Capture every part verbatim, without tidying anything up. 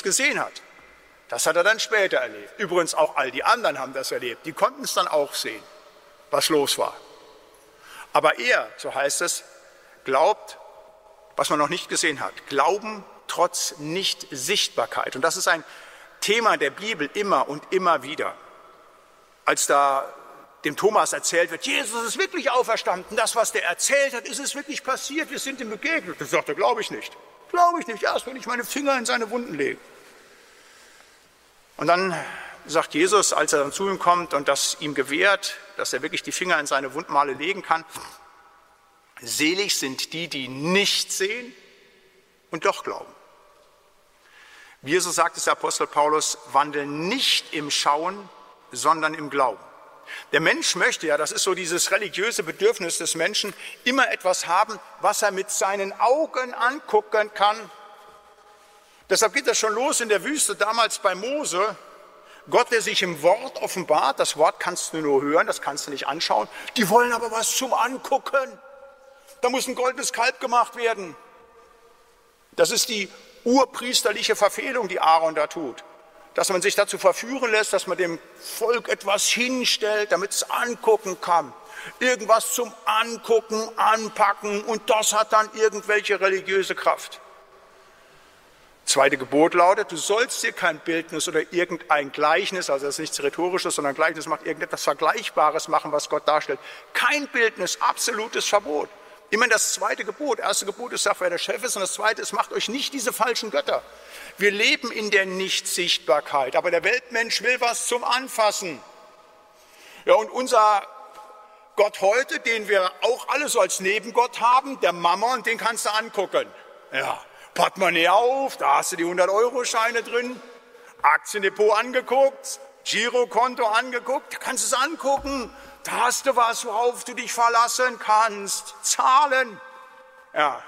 Jesus gesehen hat. Das hat er dann später erlebt. Übrigens auch all die anderen haben das erlebt. Die konnten es dann auch sehen, was los war. Aber er, so heißt es, glaubt, was man noch nicht gesehen hat. Glauben trotz Nicht-Sichtbarkeit. Und das ist ein Thema der Bibel immer und immer wieder. Als da dem Thomas erzählt wird, Jesus ist wirklich auferstanden. Das, was der erzählt hat, ist es wirklich passiert. Wir sind ihm begegnet. Das sagt er, glaube ich nicht. Glaube ich nicht. Erst wenn ich meine Finger in seine Wunden lege. Und dann sagt Jesus, als er dann zu ihm kommt und das ihm gewährt, dass er wirklich die Finger in seine Wundmale legen kann, selig sind die, die nicht sehen und doch glauben. Wie Jesus sagt es der Apostel Paulus, wandeln nicht im Schauen, sondern im Glauben. Der Mensch möchte ja, das ist so dieses religiöse Bedürfnis des Menschen, immer etwas haben, was er mit seinen Augen angucken kann. Deshalb geht das schon los in der Wüste, damals bei Mose. Gott, der sich im Wort offenbart, das Wort kannst du nur hören, das kannst du nicht anschauen. Die wollen aber was zum Angucken. Da muss ein goldenes Kalb gemacht werden. Das ist die urpriesterliche Verfehlung, die Aaron da tut. Dass man sich dazu verführen lässt, dass man dem Volk etwas hinstellt, damit es angucken kann. Irgendwas zum Angucken, Anpacken und das hat dann irgendwelche religiöse Kraft. Zweite Gebot lautet, du sollst dir kein Bildnis oder irgendein Gleichnis, also das ist nichts Rhetorisches, sondern Gleichnis macht irgendetwas Vergleichbares machen, was Gott darstellt. Kein Bildnis, absolutes Verbot. Immerhin das zweite Gebot. Erste Gebot ist, sagt, wer der Chef ist, und das zweite ist, macht euch nicht diese falschen Götter. Wir leben in der Nichtsichtbarkeit, aber der Weltmensch will was zum Anfassen. Ja, und unser Gott heute, den wir auch alle so als Nebengott haben, der Mammon, den kannst du angucken. Ja, Portemonnaie auf, da hast du die hundert-Euro-Scheine drin, Aktiendepot angeguckt, Girokonto angeguckt, da kannst du es angucken. Da hast du was, worauf du dich verlassen kannst. Zahlen. Ja.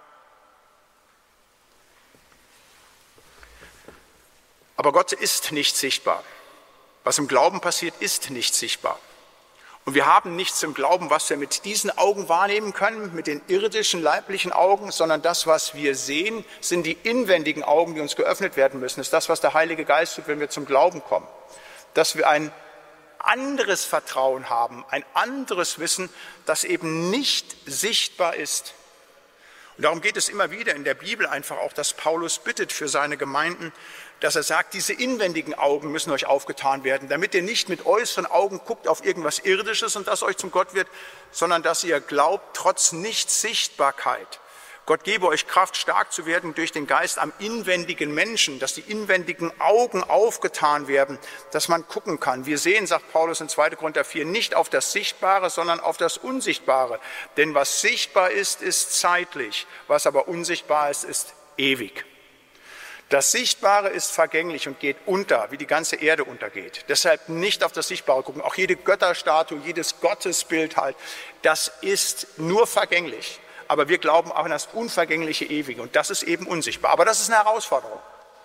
Aber Gott ist nicht sichtbar. Was im Glauben passiert, ist nicht sichtbar. Und wir haben nichts im Glauben, was wir mit diesen Augen wahrnehmen können, mit den irdischen, leiblichen Augen, sondern das, was wir sehen, sind die inwendigen Augen, die uns geöffnet werden müssen. Das ist das, was der Heilige Geist tut, wenn wir zum Glauben kommen. Dass wir ein anderes Vertrauen haben, ein anderes Wissen, das eben nicht sichtbar ist. Und darum geht es immer wieder in der Bibel einfach auch, dass Paulus bittet für seine Gemeinden, dass er sagt, diese inwendigen Augen müssen euch aufgetan werden, damit ihr nicht mit äußeren Augen guckt auf irgendwas Irdisches und das euch zum Gott wird, sondern dass ihr glaubt, trotz Nichtsichtbarkeit. Gott gebe euch Kraft, stark zu werden durch den Geist am inwendigen Menschen, dass die inwendigen Augen aufgetan werden, dass man gucken kann. Wir sehen, sagt Paulus in zweiter Korinther vier, nicht auf das Sichtbare, sondern auf das Unsichtbare. Denn was sichtbar ist, ist zeitlich, was aber unsichtbar ist, ist ewig. Das Sichtbare ist vergänglich und geht unter, wie die ganze Erde untergeht. Deshalb nicht auf das Sichtbare gucken. Auch jede Götterstatue, jedes Gottesbild halt, das ist nur vergänglich. Aber wir glauben auch an das unvergängliche Ewige und das ist eben unsichtbar. Aber das ist eine Herausforderung.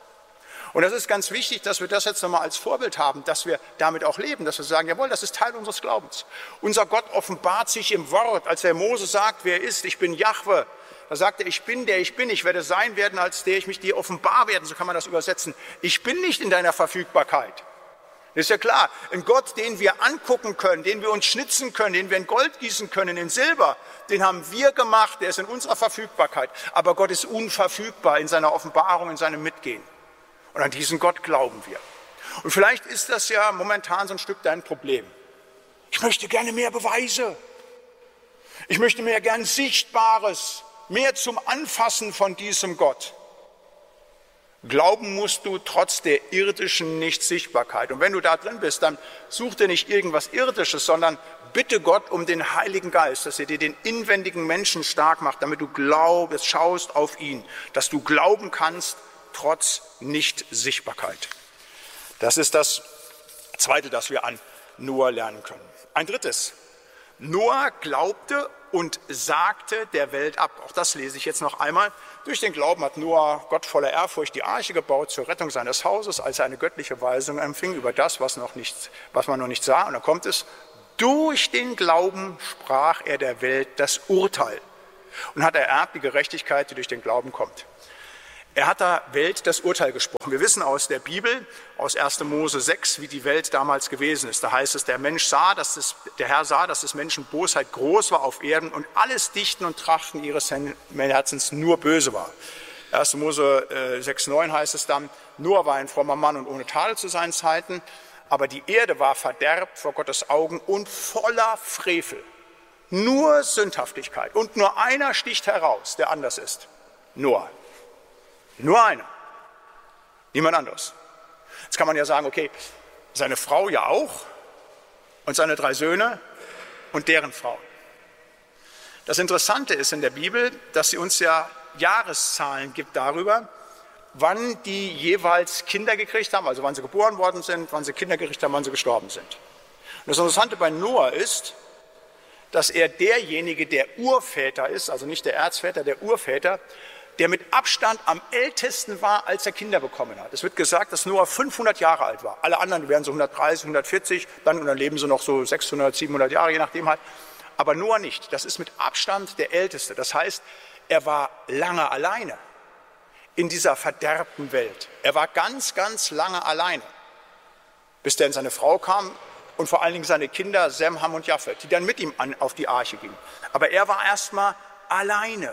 Und das ist ganz wichtig, dass wir das jetzt nochmal als Vorbild haben, dass wir damit auch leben, dass wir sagen, jawohl, das ist Teil unseres Glaubens. Unser Gott offenbart sich im Wort, als der Mose sagt, wer er ist, ich bin Jahwe. Da sagt er, ich bin der ich bin, ich werde sein werden, als der ich mich dir offenbar werden, so kann man das übersetzen. Ich bin nicht in deiner Verfügbarkeit. Das ist ja klar, ein Gott, den wir angucken können, den wir uns schnitzen können, den wir in Gold gießen können, in Silber, den haben wir gemacht, der ist in unserer Verfügbarkeit. Aber Gott ist unverfügbar in seiner Offenbarung, in seinem Mitgehen. Und an diesen Gott glauben wir. Und vielleicht ist das ja momentan so ein Stück dein Problem. Ich möchte gerne mehr Beweise. Ich möchte mehr gern Sichtbares, mehr zum Anfassen von diesem Gott. Glauben musst du trotz der irdischen Nichtsichtbarkeit. Und wenn du da drin bist, dann such dir nicht irgendwas Irdisches, sondern bitte Gott um den Heiligen Geist, dass er dir den inwendigen Menschen stark macht, damit du glaubst, schaust auf ihn, dass du glauben kannst, trotz Nichtsichtbarkeit. Das ist das Zweite, das wir an Noah lernen können. Ein drittes. Noah glaubte und sagte der Welt ab. Auch das lese ich jetzt noch einmal. Durch den Glauben hat Noah Gott voller Ehrfurcht die Arche gebaut zur Rettung seines Hauses, als er eine göttliche Weisung empfing über das, was, noch nicht, was man noch nicht sah. Und dann kommt es, durch den Glauben sprach er der Welt das Urteil und hat ererbt die Gerechtigkeit, die durch den Glauben kommt. Er hat der Welt das Urteil gesprochen. Wir wissen aus der Bibel, aus erster Mose sechs, wie die Welt damals gewesen ist. Da heißt es, der Mensch sah, dass das, der Herr sah, dass des Menschen Bosheit groß war auf Erden und alles Dichten und Trachten ihres Herzens nur böse war. erster Mose äh, sechs neun heißt es dann, Noah war ein frommer Mann und ohne Tadel zu seinen Zeiten, aber die Erde war verderbt vor Gottes Augen und voller Frevel. Nur Sündhaftigkeit. Und nur einer sticht heraus, der anders ist. Noah. Nur einer. Niemand anderes. Jetzt kann man ja sagen, okay, seine Frau ja auch und seine drei Söhne und deren Frauen. Das Interessante ist in der Bibel, dass sie uns ja Jahreszahlen gibt darüber, wann die jeweils Kinder gekriegt haben, also wann sie geboren worden sind, wann sie Kinder gekriegt haben, wann sie gestorben sind. Und das Interessante bei Noah ist, dass er derjenige, der Urväter ist, also nicht der Erzväter, der Urväter, der mit Abstand am ältesten war, als er Kinder bekommen hat. Es wird gesagt, dass Noah fünfhundert Jahre alt war. Alle anderen wären so hundertdreißig, hundertvierzig, dann, und dann leben sie noch so sechshundert, siebenhundert Jahre, je nachdem halt. Aber Noah nicht. Das ist mit Abstand der Älteste. Das heißt, er war lange alleine in dieser verderbten Welt. Er war ganz, ganz lange alleine, bis dann seine Frau kam und vor allen Dingen seine Kinder Sem, Ham und Japhet, die dann mit ihm an, auf die Arche gingen. Aber er war erstmal alleine.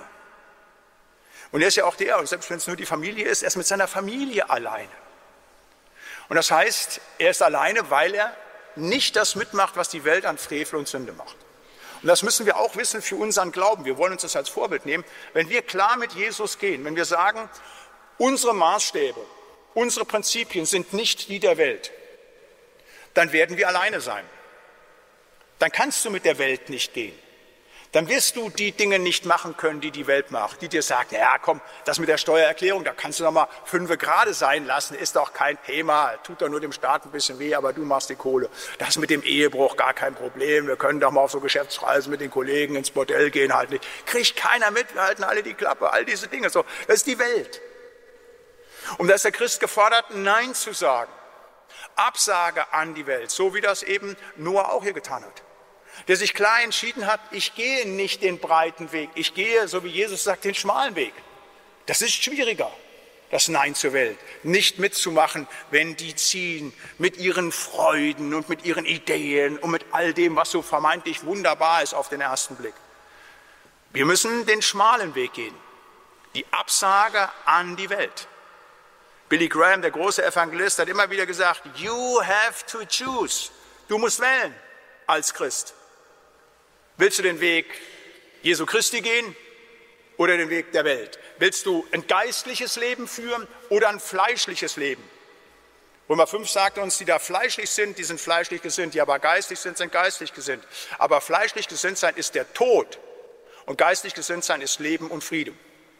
Und er ist ja auch der, und selbst wenn es nur die Familie ist, er ist mit seiner Familie alleine. Und das heißt, er ist alleine, weil er nicht das mitmacht, was die Welt an Frevel und Sünde macht. Und das müssen wir auch wissen für unseren Glauben. Wir wollen uns das als Vorbild nehmen. Wenn wir klar mit Jesus gehen, wenn wir sagen, unsere Maßstäbe, unsere Prinzipien sind nicht die der Welt, dann werden wir alleine sein. Dann kannst du mit der Welt nicht gehen. Dann wirst du die Dinge nicht machen können, die die Welt macht, die dir sagt, ja komm, das mit der Steuererklärung, da kannst du doch mal fünfe gerade sein lassen, ist doch kein Thema, tut doch nur dem Staat ein bisschen weh, aber du machst die Kohle. Das mit dem Ehebruch, gar kein Problem, wir können doch mal auf so Geschäftsreisen mit den Kollegen ins Bordell gehen, halt nicht. Kriegt keiner mit, wir halten alle die Klappe, all diese Dinge, so, das ist die Welt. Und da ist der Christ gefordert, Nein zu sagen, Absage an die Welt, so wie das eben Noah auch hier getan hat. Der sich klar entschieden hat, ich gehe nicht den breiten Weg, ich gehe, so wie Jesus sagt, den schmalen Weg. Das ist schwieriger, das Nein zur Welt, nicht mitzumachen, wenn die ziehen mit ihren Freuden und mit ihren Ideen und mit all dem, was so vermeintlich wunderbar ist auf den ersten Blick. Wir müssen den schmalen Weg gehen, die Absage an die Welt. Billy Graham, der große Evangelist, hat immer wieder gesagt, you have to choose, du musst wählen als Christ. Willst du den Weg Jesu Christi gehen oder den Weg der Welt? Willst du ein geistliches Leben führen oder ein fleischliches Leben? Römer fünf sagt uns, die da fleischlich sind, die sind fleischlich gesinnt, die aber geistlich sind, sind geistlich gesinnt. Aber fleischlich gesinnt sein ist der Tod und geistlich gesinnt sein ist Leben und Friede.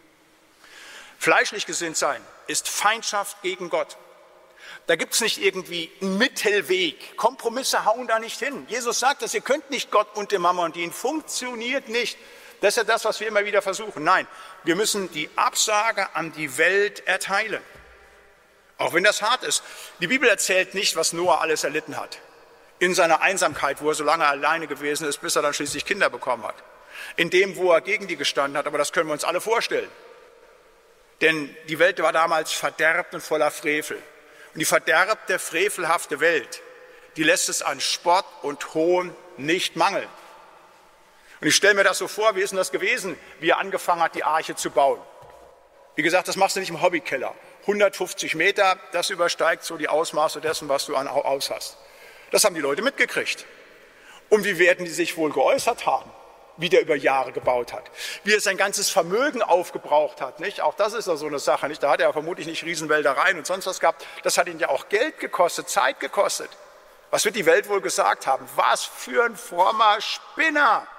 Fleischlich gesinnt sein ist Feindschaft gegen Gott. Da gibt es nicht irgendwie einen Mittelweg. Kompromisse hauen da nicht hin. Jesus sagt das, ihr könnt nicht Gott und dem Mammon dienen. Funktioniert nicht. Das ist ja das, was wir immer wieder versuchen. Nein, wir müssen die Absage an die Welt erteilen. Auch wenn das hart ist. Die Bibel erzählt nicht, was Noah alles erlitten hat. In seiner Einsamkeit, wo er so lange alleine gewesen ist, bis er dann schließlich Kinder bekommen hat. In dem, wo er gegen die gestanden hat. Aber das können wir uns alle vorstellen. Denn die Welt war damals verderbt und voller Frevel. Und die verderbte, frevelhafte Welt, die lässt es an Spott und Hohn nicht mangeln. Und ich stelle mir das so vor, wie ist denn das gewesen, wie er angefangen hat, die Arche zu bauen. Wie gesagt, das machst du nicht im Hobbykeller. hundertfünfzig Meter, das übersteigt so die Ausmaße dessen, was du an Haus hast. Das haben die Leute mitgekriegt. Und wie werden die sich wohl geäußert haben, wie der über Jahre gebaut hat, wie er sein ganzes Vermögen aufgebraucht hat, nicht? Auch das ist ja so eine Sache, nicht? Da hat er vermutlich nicht Riesenwäldereien und sonst was gehabt. Das hat ihn ja auch Geld gekostet, Zeit gekostet. Was wird die Welt wohl gesagt haben? Was für ein frommer Spinner!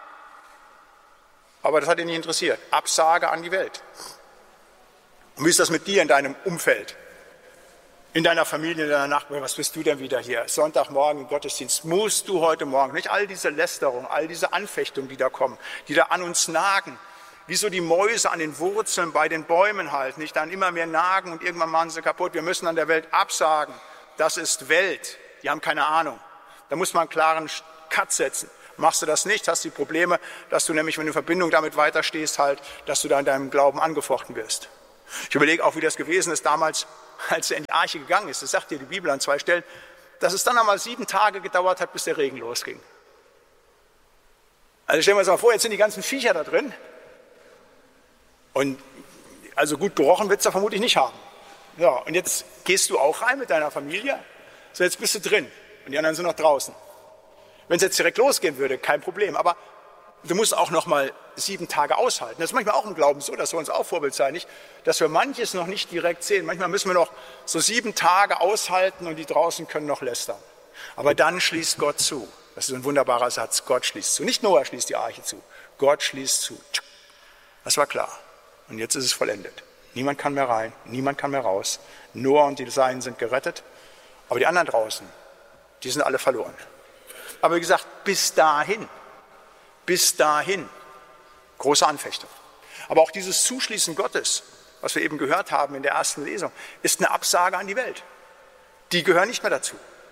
Aber das hat ihn nicht interessiert. Absage an die Welt. Und wie ist das mit dir in deinem Umfeld? In deiner Familie, in deiner Nachbarin, was bist du denn wieder hier? Sonntagmorgen im Gottesdienst, musst du heute Morgen, nicht all diese Lästerung, all diese Anfechtungen, die da kommen, die da an uns nagen, wie so die Mäuse an den Wurzeln bei den Bäumen halt, nicht dann immer mehr nagen und irgendwann machen sie kaputt. Wir müssen an der Welt absagen, das ist Welt, die haben keine Ahnung. Da muss man einen klaren Cut setzen. Machst du das nicht, hast du die Probleme, dass du nämlich, wenn du in Verbindung damit weiterstehst, halt, dass du da in deinem Glauben angefochten wirst. Ich überlege auch, wie das gewesen ist damals, als er in die Arche gegangen ist. Das sagt dir die Bibel an zwei Stellen, dass es dann einmal sieben Tage gedauert hat, bis der Regen losging. Also stellen wir uns mal vor, jetzt sind die ganzen Viecher da drin. Und also gut gerochen wird es da vermutlich nicht haben. Ja, und jetzt gehst du auch rein mit deiner Familie. So, jetzt bist du drin und die anderen sind noch draußen. Wenn es jetzt direkt losgehen würde, kein Problem. Aber du musst auch noch mal sieben Tage aushalten. Das ist manchmal auch im Glauben so, das soll uns auch Vorbild sein, nicht? Dass wir manches noch nicht direkt sehen. Manchmal müssen wir noch so sieben Tage aushalten und die draußen können noch lästern. Aber dann schließt Gott zu. Das ist ein wunderbarer Satz. Gott schließt zu. Nicht Noah schließt die Arche zu. Gott schließt zu. Das war klar. Und jetzt ist es vollendet. Niemand kann mehr rein, niemand kann mehr raus. Noah und die Seinen sind gerettet, aber die anderen draußen, die sind alle verloren. Aber wie gesagt, bis dahin, bis dahin, große Anfechtung. Aber auch dieses Zuschließen Gottes, was wir eben gehört haben in der ersten Lesung, ist eine Absage an die Welt. Die gehören nicht mehr dazu.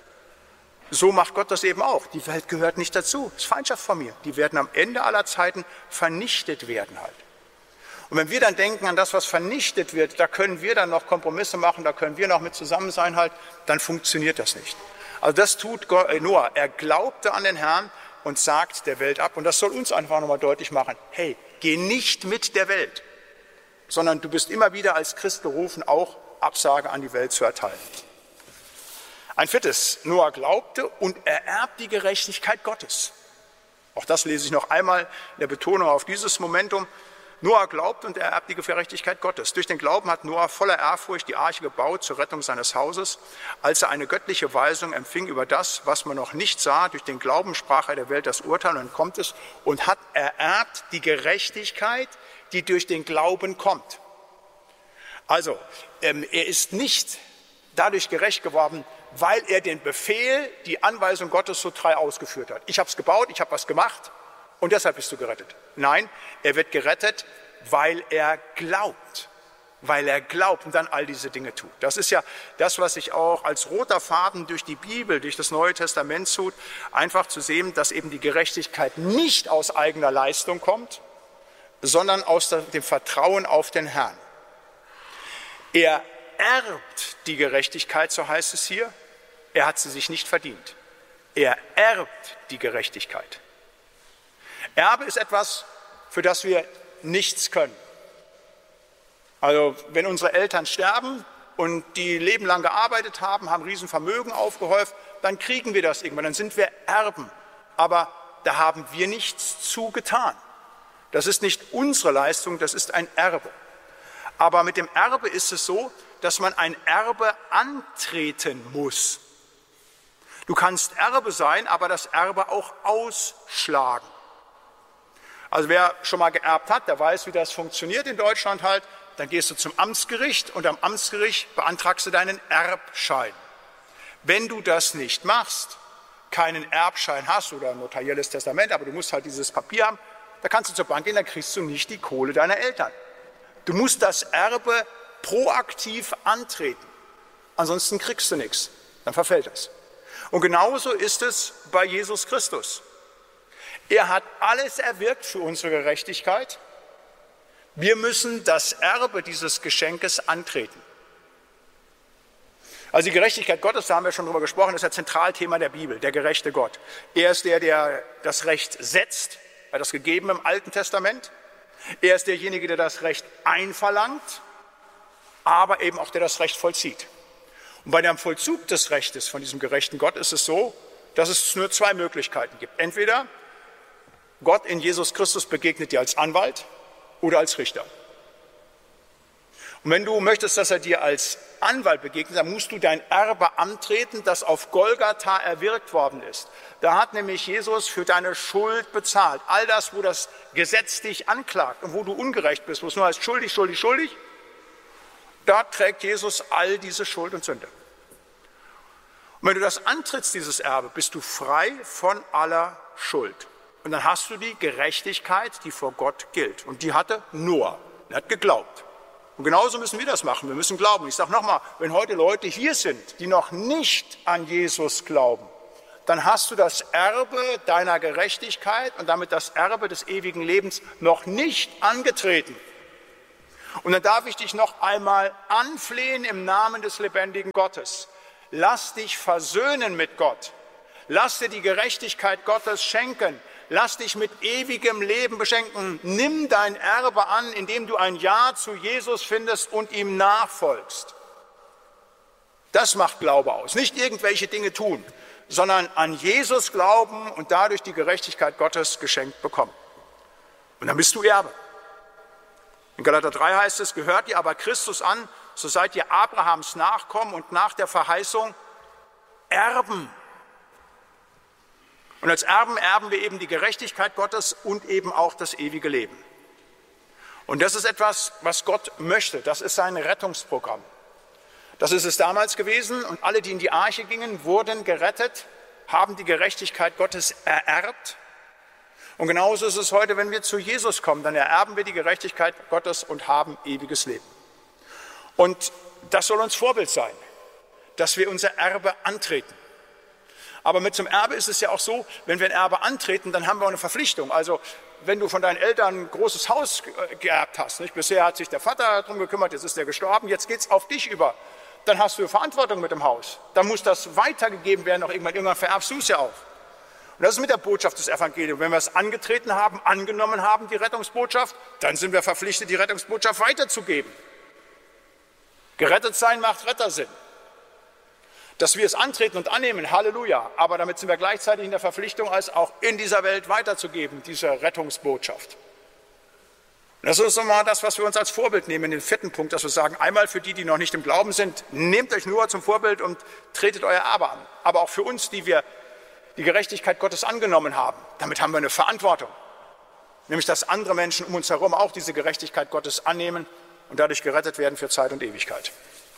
So macht Gott das eben auch. Die Welt gehört nicht dazu. Das ist Feindschaft von mir. Die werden am Ende aller Zeiten vernichtet werden halt. Und wenn wir dann denken an das, was vernichtet wird, da können wir dann noch Kompromisse machen, da können wir noch mit zusammen sein halt, dann funktioniert das nicht. Also das tut Noah. Er glaubte an den Herrn und sagt der Welt ab. Und das soll uns einfach nochmal deutlich machen. Hey, geh nicht mit der Welt, sondern du bist immer wieder als Christ berufen, auch Absage an die Welt zu erteilen. Ein viertes, Noah glaubte und ererbt die Gerechtigkeit Gottes. Auch das lese ich noch einmal in der Betonung auf dieses Momentum. Noah glaubt und ererbt die Gerechtigkeit Gottes. Durch den Glauben hat Noah voller Ehrfurcht die Arche gebaut zur Rettung seines Hauses. Als er eine göttliche Weisung empfing über das, was man noch nicht sah, durch den Glauben sprach er der Welt das Urteil und dann kommt es und hat ererbt die Gerechtigkeit, die durch den Glauben kommt. Also, ähm, er ist nicht dadurch gerecht geworden, weil er den Befehl, die Anweisung Gottes so treu ausgeführt hat. Ich habe es gebaut, ich habe was gemacht. Und deshalb bist du gerettet. Nein, er wird gerettet, weil er glaubt. Weil er glaubt und dann all diese Dinge tut. Das ist ja das, was sich auch als roter Faden durch die Bibel, durch das Neue Testament tut, einfach zu sehen, dass eben die Gerechtigkeit nicht aus eigener Leistung kommt, sondern aus dem Vertrauen auf den Herrn. Er erbt die Gerechtigkeit, so heißt es hier. Er hat sie sich nicht verdient. Er erbt die Gerechtigkeit. Erbe ist etwas, für das wir nichts können. Also wenn unsere Eltern sterben und die Leben lang gearbeitet haben, haben Riesenvermögen aufgehäuft, dann kriegen wir das irgendwann, dann sind wir Erben. Aber da haben wir nichts zu getan. Das ist nicht unsere Leistung, das ist ein Erbe. Aber mit dem Erbe ist es so, dass man ein Erbe antreten muss. Du kannst Erbe sein, aber das Erbe auch ausschlagen. Also wer schon mal geerbt hat, der weiß, wie das funktioniert in Deutschland halt. Dann gehst du zum Amtsgericht und am Amtsgericht beantragst du deinen Erbschein. Wenn du das nicht machst, keinen Erbschein hast oder ein notarielles Testament, aber du musst halt dieses Papier haben, da kannst du zur Bank gehen, dann kriegst du nicht die Kohle deiner Eltern. Du musst das Erbe proaktiv antreten, ansonsten kriegst du nichts, dann verfällt das. Und genauso ist es bei Jesus Christus. Er hat alles erwirkt für unsere Gerechtigkeit. Wir müssen das Erbe dieses Geschenkes antreten. Also die Gerechtigkeit Gottes, da haben wir schon drüber gesprochen, ist ein Zentralthema der Bibel, der gerechte Gott. Er ist der, der das Recht setzt, er hat das gegeben im Alten Testament. Er ist derjenige, der das Recht einverlangt, aber eben auch der das Recht vollzieht. Und bei dem Vollzug des Rechtes von diesem gerechten Gott ist es so, dass es nur zwei Möglichkeiten gibt. Entweder Gott in Jesus Christus begegnet dir als Anwalt oder als Richter. Und wenn du möchtest, dass er dir als Anwalt begegnet, dann musst du dein Erbe antreten, das auf Golgatha erwirkt worden ist. Da hat nämlich Jesus für deine Schuld bezahlt. All das, wo das Gesetz dich anklagt und wo du ungerecht bist, wo es nur heißt schuldig, schuldig, schuldig, da trägt Jesus all diese Schuld und Sünde. Und wenn du das antrittst, dieses Erbe, bist du frei von aller Schuld. Und dann hast du die Gerechtigkeit, die vor Gott gilt. Und die hatte Noah. Er hat geglaubt. Und genauso müssen wir das machen. Wir müssen glauben. Ich sage nochmal, wenn heute Leute hier sind, die noch nicht an Jesus glauben, dann hast du das Erbe deiner Gerechtigkeit und damit das Erbe des ewigen Lebens noch nicht angetreten. Und dann darf ich dich noch einmal anflehen im Namen des lebendigen Gottes. Lass dich versöhnen mit Gott. Lass dir die Gerechtigkeit Gottes schenken. Lass dich mit ewigem Leben beschenken. Nimm dein Erbe an, indem du ein Ja zu Jesus findest und ihm nachfolgst. Das macht Glaube aus. Nicht irgendwelche Dinge tun, sondern an Jesus glauben und dadurch die Gerechtigkeit Gottes geschenkt bekommen. Und dann bist du Erbe. In Galater drei heißt es, gehört ihr aber Christus an, so seid ihr Abrahams Nachkommen und nach der Verheißung Erben. Und als Erben erben wir eben die Gerechtigkeit Gottes und eben auch das ewige Leben. Und das ist etwas, was Gott möchte. Das ist sein Rettungsprogramm. Das ist es damals gewesen und alle, die in die Arche gingen, wurden gerettet, haben die Gerechtigkeit Gottes ererbt. Und genauso ist es heute, wenn wir zu Jesus kommen, dann ererben wir die Gerechtigkeit Gottes und haben ewiges Leben. Und das soll uns Vorbild sein, dass wir unser Erbe antreten. Aber mit zum Erbe ist es ja auch so, wenn wir ein Erbe antreten, dann haben wir auch eine Verpflichtung. Also wenn du von deinen Eltern ein großes Haus geerbt hast, nicht? Bisher hat sich der Vater darum gekümmert, jetzt ist er gestorben, jetzt geht es auf dich über. Dann hast du Verantwortung mit dem Haus. Dann muss das weitergegeben werden, auch irgendwann, irgendwann vererbst du es ja auch. Und das ist mit der Botschaft des Evangeliums. Wenn wir es angetreten haben, angenommen haben, die Rettungsbotschaft, dann sind wir verpflichtet, die Rettungsbotschaft weiterzugeben. Gerettet sein macht Rettersinn. Dass wir es antreten und annehmen, Halleluja. Aber damit sind wir gleichzeitig in der Verpflichtung, es auch in dieser Welt weiterzugeben, diese Rettungsbotschaft. Und das ist nochmal das, was wir uns als Vorbild nehmen, den vierten Punkt, dass wir sagen, einmal für die, die noch nicht im Glauben sind, nehmt euch Noah zum Vorbild und tretet euer Erbe an. Aber auch für uns, die wir die Gerechtigkeit Gottes angenommen haben, damit haben wir eine Verantwortung. Nämlich, dass andere Menschen um uns herum auch diese Gerechtigkeit Gottes annehmen und dadurch gerettet werden für Zeit und Ewigkeit.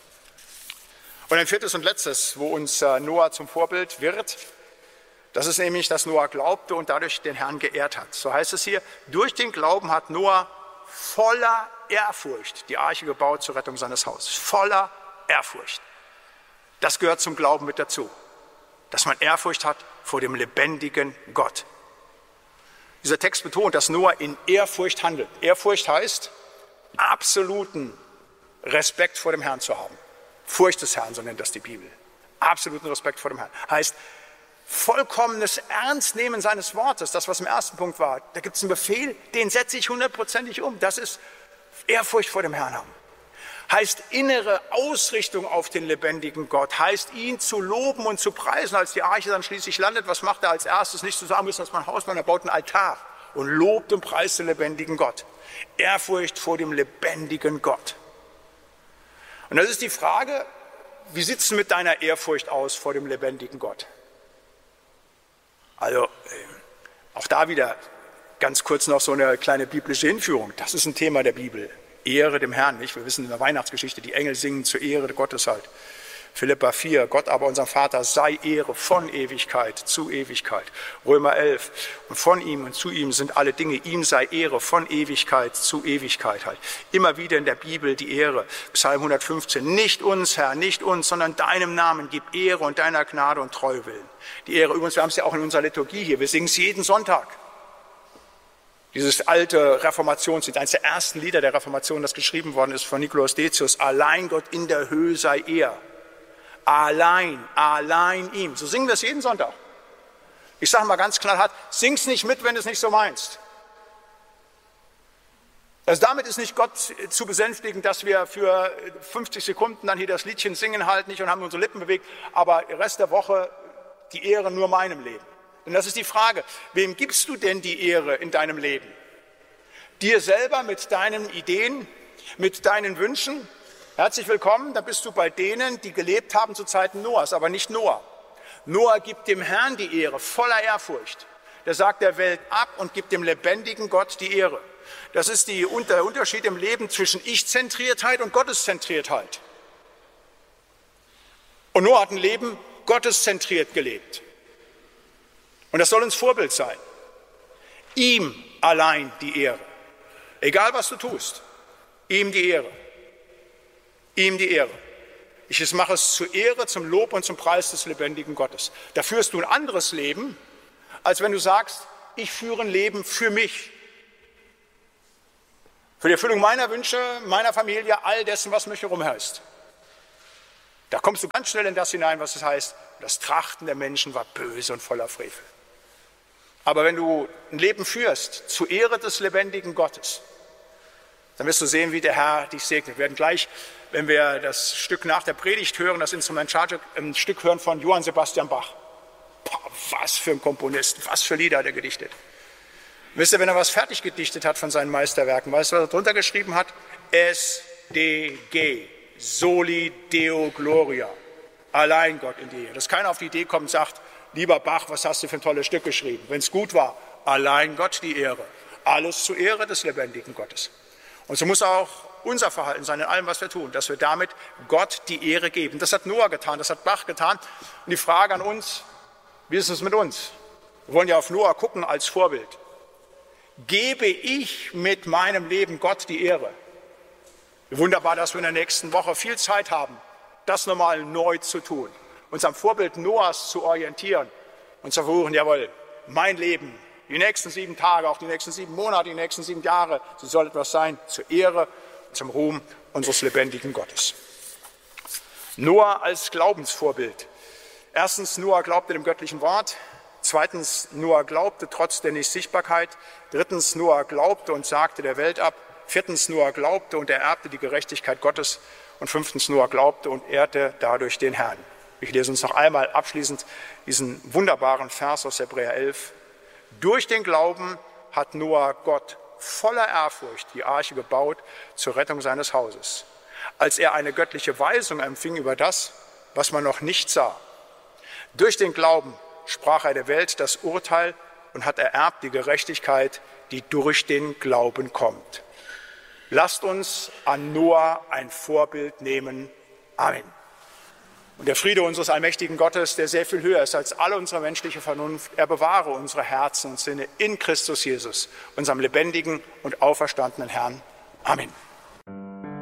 Und ein viertes und letztes, wo uns Noah zum Vorbild wird, das ist nämlich, dass Noah glaubte und dadurch den Herrn geehrt hat. So heißt es hier, durch den Glauben hat Noah voller Ehrfurcht die Arche gebaut zur Rettung seines Hauses. Voller Ehrfurcht. Das gehört zum Glauben mit dazu, dass man Ehrfurcht hat vor dem lebendigen Gott. Dieser Text betont, dass Noah in Ehrfurcht handelt. Ehrfurcht heißt, absoluten Respekt vor dem Herrn zu haben. Furcht des Herrn, so nennt das die Bibel. Absoluten Respekt vor dem Herrn. Heißt, vollkommenes Ernstnehmen seines Wortes, das, was im ersten Punkt war. Da gibt es einen Befehl, den setze ich hundertprozentig um. Das ist Ehrfurcht vor dem Herrn haben. Heißt innere Ausrichtung auf den lebendigen Gott. Heißt, ihn zu loben und zu preisen. Als die Arche dann schließlich landet, was macht er als erstes? Nicht zu sagen, müssen das mein Hausmann, er baut einen Altar und lobt und preist den lebendigen Gott. Ehrfurcht vor dem lebendigen Gott. Und das ist die Frage, wie sieht es mit deiner Ehrfurcht aus vor dem lebendigen Gott? Also auch da wieder ganz kurz noch so eine kleine biblische Hinführung. Das ist ein Thema der Bibel. Ehre dem Herrn, nicht? Wir wissen in der Weihnachtsgeschichte, die Engel singen zur Ehre Gottes halt. Philipper vier, Gott aber unserem Vater sei Ehre von Ewigkeit zu Ewigkeit. Römer elf, und von ihm und zu ihm sind alle Dinge, ihm sei Ehre von Ewigkeit zu Ewigkeit halt. Immer wieder in der Bibel die Ehre. Psalm hundertfünfzehn, nicht uns, Herr, nicht uns, sondern deinem Namen gib Ehre und deiner Gnade und Treue willen. Die Ehre, übrigens, wir haben es ja auch in unserer Liturgie hier, wir singen es jeden Sonntag. Dieses alte Reformationslied, eines der ersten Lieder der Reformation, das geschrieben worden ist von Nikolaus Decius, allein Gott in der Höhe sei er. Allein, allein ihm. So singen wir es jeden Sonntag. Ich sage mal ganz knallhart, sing's nicht mit, wenn du es nicht so meinst. Also damit ist nicht Gott zu besänftigen, dass wir für fünfzig Sekunden dann hier das Liedchen singen halt nicht und haben unsere Lippen bewegt, aber den Rest der Woche die Ehre nur meinem Leben. Und das ist die Frage, wem gibst du denn die Ehre in deinem Leben? Dir selber mit deinen Ideen, mit deinen Wünschen? Herzlich willkommen, da bist du bei denen, die gelebt haben zu Zeiten Noahs, aber nicht Noah. Noah gibt dem Herrn die Ehre, voller Ehrfurcht. Der sagt der Welt ab und gibt dem lebendigen Gott die Ehre. Das ist die, der Unterschied im Leben zwischen Ich-Zentriertheit und Gotteszentriertheit. Und Noah hat ein Leben gotteszentriert gelebt. Und das soll uns Vorbild sein. Ihm allein die Ehre. Egal was du tust, ihm die Ehre. Ihm die Ehre. Ich mache es zur Ehre, zum Lob und zum Preis des lebendigen Gottes. Da führst du ein anderes Leben, als wenn du sagst, ich führe ein Leben für mich. Für die Erfüllung meiner Wünsche, meiner Familie, all dessen, was mich herumher ist. Da kommst du ganz schnell in das hinein, was es heißt, das Trachten der Menschen war böse und voller Frevel. Aber wenn du ein Leben führst, zur Ehre des lebendigen Gottes, dann wirst du sehen, wie der Herr dich segnet. Wir werden gleich, wenn wir das Stück nach der Predigt hören, das Instrumentalstück ein Stück hören von Johann Sebastian Bach. Boah, was für ein Komponist, was für Lieder hat er gedichtet. Wisst ihr, wenn er was fertig gedichtet hat von seinen Meisterwerken, weißt du, was er drunter geschrieben hat? S D G, Soli Deo Gloria, allein Gott in die Ehre. Dass keiner auf die Idee kommt und sagt, lieber Bach, was hast du für ein tolles Stück geschrieben? Wenn es gut war, allein Gott die Ehre. Alles zur Ehre des lebendigen Gottes. Und so muss auch unser Verhalten sein in allem, was wir tun, dass wir damit Gott die Ehre geben. Das hat Noah getan, das hat Bach getan. Und die Frage an uns, wie ist es mit uns? Wir wollen ja auf Noah gucken als Vorbild. Gebe ich mit meinem Leben Gott die Ehre? Wunderbar, dass wir in der nächsten Woche viel Zeit haben, das nochmal neu zu tun, uns am Vorbild Noahs zu orientieren und zu versuchen, jawohl, mein Leben, die nächsten sieben Tage, auch die nächsten sieben Monate, die nächsten sieben Jahre, sie soll etwas sein zur Ehre und zum Ruhm unseres lebendigen Gottes. Noah als Glaubensvorbild. Erstens, Noah glaubte dem göttlichen Wort. Zweitens, Noah glaubte trotz der Nichtsichtbarkeit. Drittens, Noah glaubte und sagte der Welt ab. Viertens, Noah glaubte und er erbte die Gerechtigkeit Gottes. Und fünftens, Noah glaubte und ehrte dadurch den Herrn. Ich lese uns noch einmal abschließend diesen wunderbaren Vers aus Hebräer elf. Durch den Glauben hat Noah Gott voller Ehrfurcht die Arche gebaut zur Rettung seines Hauses, als er eine göttliche Weisung empfing über das, was man noch nicht sah. Durch den Glauben sprach er der Welt das Urteil und hat ererbt die Gerechtigkeit, die durch den Glauben kommt. Lasst uns an Noah ein Vorbild nehmen. Amen. Und der Friede unseres allmächtigen Gottes, der sehr viel höher ist als alle unsere menschliche Vernunft, er bewahre unsere Herzen und Sinne in Christus Jesus, unserem lebendigen und auferstandenen Herrn. Amen.